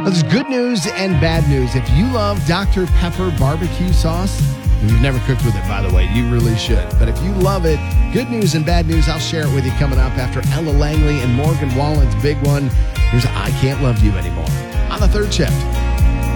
There's good news and bad news. If you love Dr. Pepper barbecue sauce, and you've never cooked with it, by the way, you really should. But if you love it, good news and bad news, I'll share it with you coming up after Ella Langley and Morgan Wallen's big one. Here's I Can't Love You Anymore on the third shift.